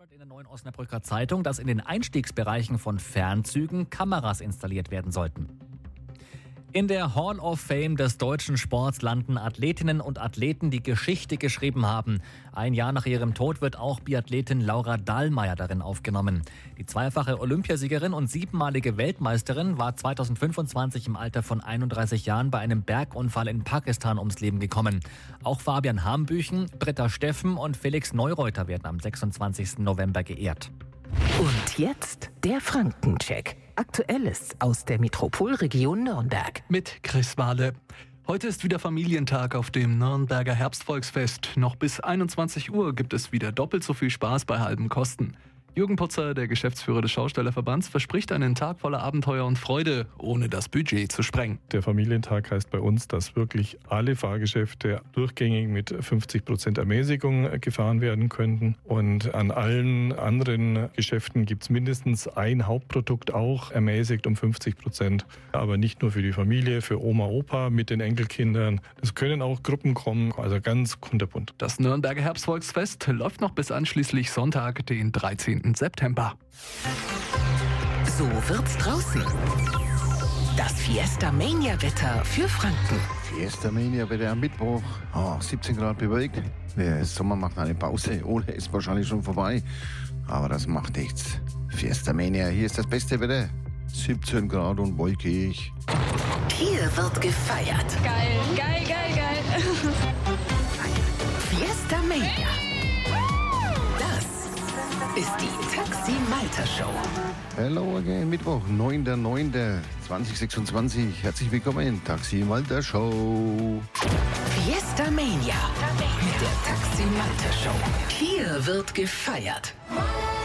In der Neuen Osnabrücker Zeitung, dass in den Einstiegsbereichen von Fernzügen Kameras installiert werden sollten. In der Hall of Fame des deutschen Sports landen Athletinnen und Athleten, die Geschichte geschrieben haben. Ein Jahr nach ihrem Tod wird auch Biathletin Laura Dahlmeier darin aufgenommen. Die zweifache Olympiasiegerin und 7-malige Weltmeisterin war 2025 im Alter von 31 Jahren bei einem Bergunfall in Pakistan ums Leben gekommen. Auch Fabian Hambüchen, Britta Steffen und Felix Neureuter werden am 26. November geehrt. Und jetzt der Frankencheck. Aktuelles aus der Metropolregion Nürnberg. Mit Chris Wahle. Heute ist wieder Familientag auf dem Nürnberger Herbstvolksfest. Noch bis 21 Uhr gibt es wieder doppelt so viel Spaß bei halben Kosten. Jürgen Putzer, der Geschäftsführer des Schaustellerverbands, verspricht einen Tag voller Abenteuer und Freude, ohne das Budget zu sprengen. Der Familientag heißt bei uns, dass wirklich alle Fahrgeschäfte durchgängig mit 50% Ermäßigung gefahren werden könnten. Und an allen anderen Geschäften gibt es mindestens ein Hauptprodukt auch ermäßigt um 50%. Aber nicht nur für die Familie, für Oma, Opa mit den Enkelkindern. Es können auch Gruppen kommen, also ganz kunterbunt. Das Nürnberger Herbstvolksfest läuft noch bis einschließlich Sonntag, den 13. September. So wird's draußen. Das Fiesta-Mania-Wetter für Franken. Fiesta-Mania-Wetter am Mittwoch. 17 Grad bewölkt. Der Sommer macht eine Pause. Oder ist wahrscheinlich schon vorbei. Aber das macht nichts. Fiesta-Mania, hier ist das beste Wetter. 17 Grad und wolkig. Hier wird gefeiert. Geil, geil, geil, geil. Fiesta-Mania. Das ist die Taxi Malta Show. Hello again, Mittwoch, 9.9.2026. Herzlich willkommen, Taxi Malta Show. Fiesta Mania mit der Taxi Malta Show. Hier wird gefeiert.